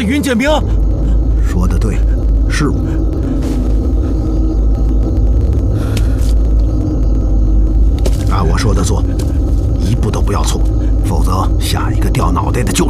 是云简明。 说得对，是我。按我说的做，一步都不要错，否则下一个掉脑袋的就是。